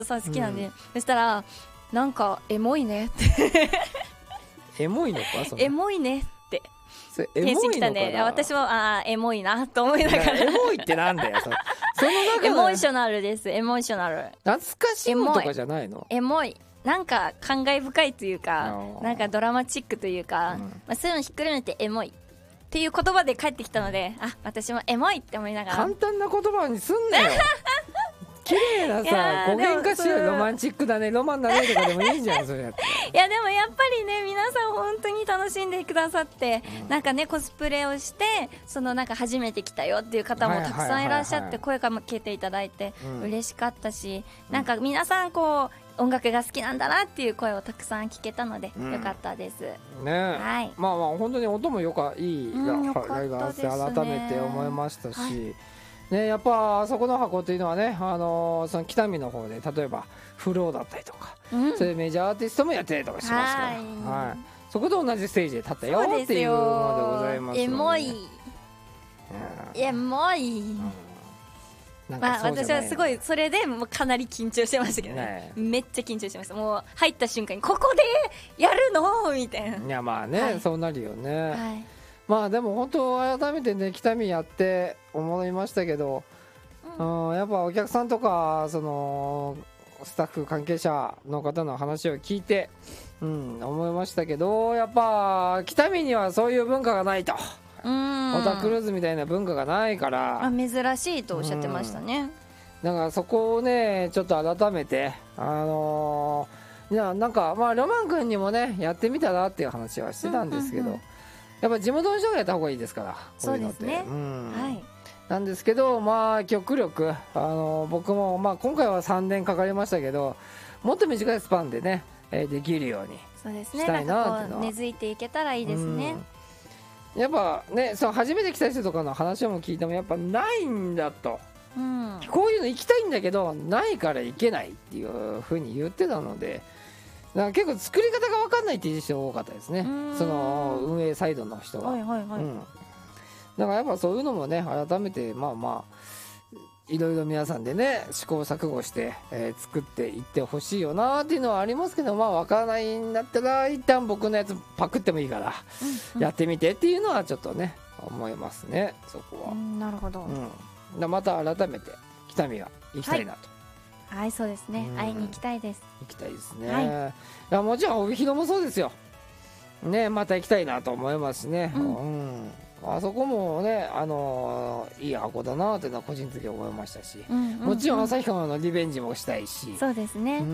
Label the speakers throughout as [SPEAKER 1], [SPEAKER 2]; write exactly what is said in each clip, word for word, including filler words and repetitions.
[SPEAKER 1] さ好きなんで、うん、そしたらなんかエモいねって
[SPEAKER 2] エモいのかそ
[SPEAKER 1] エモいねって返信来たんで、私はあエモいなと思いながら
[SPEAKER 2] エモいってなんだよそその中
[SPEAKER 1] エモーショナルです。エモーショナル
[SPEAKER 2] 懐かしむとかじゃないの？
[SPEAKER 1] エモいなんか感慨深いというかなんかドラマチックというか、うんまあ、そういうのひっくるめてエモいっていう言葉で帰ってきたので、あ私もエモいって思いながら
[SPEAKER 2] 簡単な言葉にすんなよ綺麗なさ語源化しようロマンチックだねロマンだねとかでもいいじゃんそれやって
[SPEAKER 1] いやでもやっぱりね皆さん本当に楽しんでくださって、うん、なんかねコスプレをしてそのなんか初めて来たよっていう方もたくさんいらっしゃって声かけていただいて嬉しかったし、うん、なんか皆さんこう音楽が好きなんだなっていう声をたくさん聞けたので、うん、よかったです、
[SPEAKER 2] ねはい、まあまあ本当に音もよかいいライブハウスで改めて思いましたし、はいね、やっぱあそこの箱っていうのはね、あのー、その北見の方で例えばフローだったりとか、うん、そういうメジャーアーティストもやってたりとかしますから、はいはい、そこと同じステージで立ったよっていうのでございますので、
[SPEAKER 1] エモい、うん、エモい、うんまあ、私はすごいそれでもうかなり緊張してましたけど ね, ねめっちゃ緊張してました。もう入った瞬間にここでやるのみたいな。い
[SPEAKER 2] やまあね、はい、そうなるよね、はいまあでも本当改めてね北見やって思いましたけど、うんうん、やっぱお客さんとかそのスタッフ関係者の方の話を聞いて、うん、思いましたけどやっぱ北見にはそういう文化がないと、うんオタクルーズみたいな文化がないから
[SPEAKER 1] あ珍しいとおっしゃってましたね、
[SPEAKER 2] うん、だからそこをねちょっと改めてあのー、いやなんかまあロマン君にもねやってみたらっていう話はしてたんですけど、うんうんうんやっぱ地元の人がやった方がいいですから
[SPEAKER 1] そうですね、
[SPEAKER 2] うん、
[SPEAKER 1] はい、
[SPEAKER 2] なんですけどまあ極力あの僕も、まあ、今回はさんねんかかりましたけどもっと短いスパンでね、えー、できるようにしたいなっていうのは
[SPEAKER 1] 根付いていけたらいいですね、
[SPEAKER 2] うん、やっぱねそう初めて来た人とかの話も聞いてもやっぱないんだと、うん、こういうの行きたいんだけどないから行けないっていうふうに言ってたのでだから結構作り方が分かんないっていう人が多かったですねその運営サイドの人は、はいはいはいうん、だからやっぱそういうのもね改めてまあまあいろいろ皆さんでね試行錯誤して、えー、作っていってほしいよなっていうのはありますけどまあ分からないんだったら一旦僕のやつパクってもいいから、うんうん、やってみてっていうのはちょっとね思いますねそこは、うん、
[SPEAKER 1] なるほど、
[SPEAKER 2] うん、だまた改めて北見は行きたいなと、はい
[SPEAKER 1] はいそうですね、うん、会いに行きたいです。
[SPEAKER 2] 行きたいですね、はい、いやもちろん帯広もそうですよねまた行きたいなと思いますね、うんうん、あそこもねあのー、いい箱だなというのは個人的に思いましたし、うんうんうん、もちろん旭川のリベンジもしたいし
[SPEAKER 1] そうですね、
[SPEAKER 2] うん、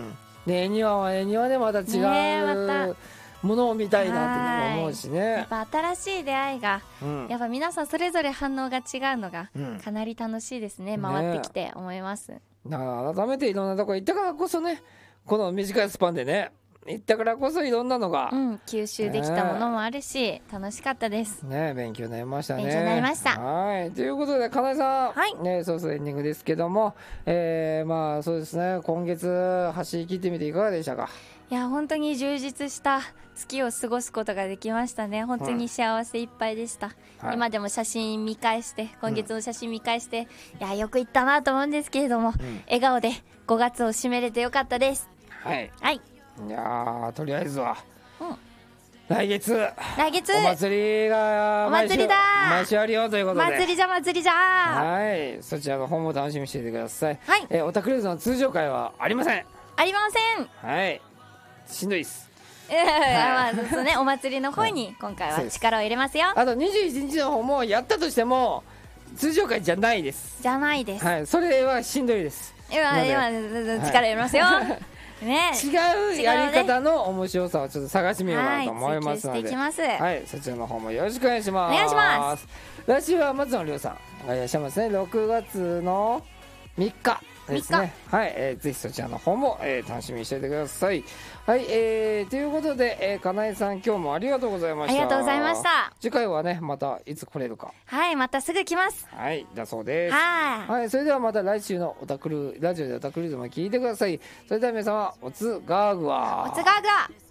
[SPEAKER 2] で恵庭は恵庭でまた違う、ね、またものを見たいなって思うしね
[SPEAKER 1] やっぱ新しい出会いが、うん、やっぱ皆さんそれぞれ反応が違うのがかなり楽しいですね、うん、回ってきて思います、ね
[SPEAKER 2] だから改めていろんなとこ行ったからこそねこの短いスパンでね行ったからこそいろんなのが、
[SPEAKER 1] うん、吸収できたものもあるし、ね、楽しかったです
[SPEAKER 2] ね勉強になりましたね
[SPEAKER 1] 勉強になりました
[SPEAKER 2] はいということで金井さん、はいね、そうそうエンディングですけども、えー、まあそうですね今月走り切ってみていかがでしたか。
[SPEAKER 1] いや本当に充実した月を過ごすことができましたね。本当に幸せいっぱいでした、はい、今でも写真見返して今月の写真見返して、うん、いやよく行ったなと思うんですけれども、うん、笑顔でごがつを締めれてよかったです。
[SPEAKER 2] はい、
[SPEAKER 1] はい、
[SPEAKER 2] いやとりあえずは、うん、来月
[SPEAKER 1] 来月
[SPEAKER 2] お祭りが
[SPEAKER 1] お祭りだ
[SPEAKER 2] 毎週あるよということで
[SPEAKER 1] 祭りじゃ祭りじゃ
[SPEAKER 2] はいそちらの方も楽しみにしていてください。はい、えー、オタクルーズの通常会はありません
[SPEAKER 1] ありません
[SPEAKER 2] はいしんどいっす
[SPEAKER 1] まあそうね、お祭りの方に今回は力を入れますよ。
[SPEAKER 2] あとにじゅういちにちの方もやったとしても通常会じゃないです
[SPEAKER 1] じゃないです、
[SPEAKER 2] はい、それはしんどいです。
[SPEAKER 1] 今今力入れますよ、はいね、
[SPEAKER 2] 違うやり方の面白さをちょっと探してみようかなと思いますので、
[SPEAKER 1] はい、
[SPEAKER 2] はい、そちらの方もよろしくお願いします。
[SPEAKER 1] お願いします。
[SPEAKER 2] 来週は松野亮さんがいらっしゃいますね。ろくがつのみっかですね。はい、えー、ぜひそちらの方も、えー、楽しみにしておいてください。はい、えー、ということで、えー、金井さん今日もありがとうございました。
[SPEAKER 1] ありがとうございました。
[SPEAKER 2] 次回はねまたいつ来れるか。
[SPEAKER 1] はい、またすぐ来ます。
[SPEAKER 2] はいだそうです。
[SPEAKER 1] はい、
[SPEAKER 2] はい、それではまた来週のオタクルラジオでオタクルーズも聞いてください。それでは皆様おつガーグワ
[SPEAKER 1] おつガーグワ